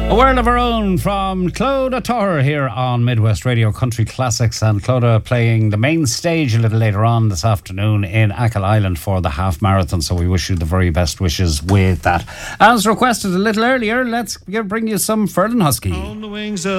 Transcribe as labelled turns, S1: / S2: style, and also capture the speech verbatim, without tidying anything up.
S1: A world of our own from Clodagh Torr here on Midwest Radio Country Classics, and Clodagh playing the main stage a little later on this afternoon in Achill Island for the half marathon, so we wish you the very best wishes with that. As requested a little earlier, let's bring you some Furlan Husky. On the wings of